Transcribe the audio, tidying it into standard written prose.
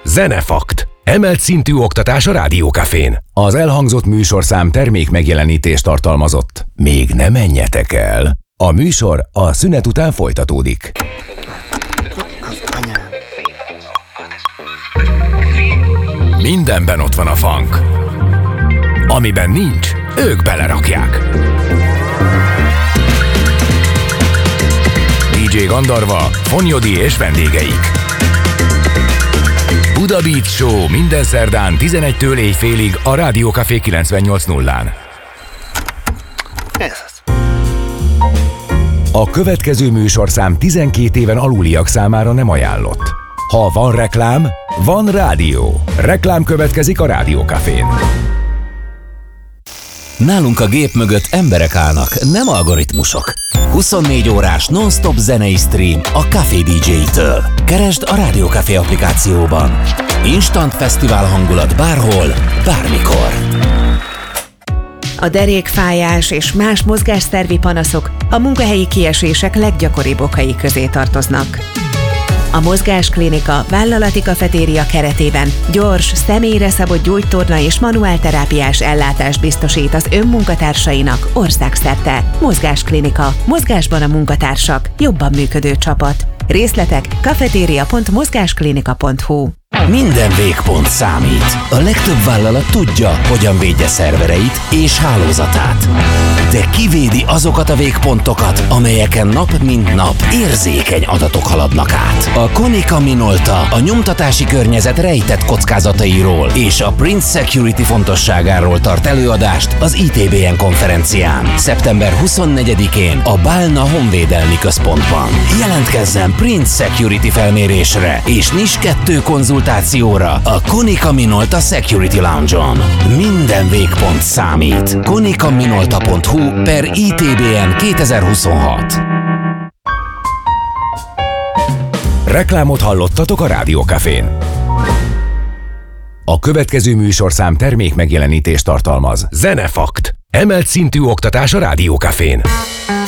Zenefakt. Emelt szintű oktatás a Rádiókafén. Az elhangzott műsorszám termék megjelenítést tartalmazott. Még ne menjetek el. A műsor a szünet után folytatódik. Mindenben ott van a funk. Amiben nincs, ők belerakják. DJ Gandarva, Fonyodi és vendégeik. Buda Beat Show minden szerdán 11-től éjfélig a Rádiókafé 98.0-án. A következő műsorszám 12 éven aluliak számára nem ajánlott. Ha van reklám, van rádió. Reklám következik a Rádiókafén. Nálunk a gép mögött emberek állnak, nem algoritmusok. 24 órás non-stop zenei stream a Café DJ-től. Keresd a Rádiókafé applikációban. Instant fesztivál hangulat bárhol, bármikor. A derékfájás és más mozgásszervi panaszok a munkahelyi kiesések leggyakoribb okai közé tartoznak. A Mozgásklinika vállalati kafetéria keretében gyors, személyre szabott gyógytorna és manuálterápiás ellátást biztosít az önmunkatársainak országszerte. Mozgásklinika. Mozgásban a munkatársak. Jobban működő csapat. Részletek cafeteria.mozgásklinika.hu. Minden végpont számít. A legtöbb vállalat tudja, hogyan védje szervereit és hálózatát. De kivédi azokat a végpontokat, amelyeken nap mint nap érzékeny adatok haladnak át. A Konica Minolta a nyomtatási környezet rejtett kockázatairól és a Prince Security fontosságáról tart előadást az ITBN konferencián. Szeptember 24-én a Bálna Honvédelmi Központban. Jelentkezzen Prince Security felmérésre és NIS 2 konzultációra a Konica Minolta Security Lounge-on. Minden végpont számít. konicaminolta.hu/ITBN 2026. Reklámot hallottatok a Rádiókafén. A következő műsorszám termék megjelenítést tartalmaz. Zenefakt. Emelt szintű oktatás a Rádiókafén.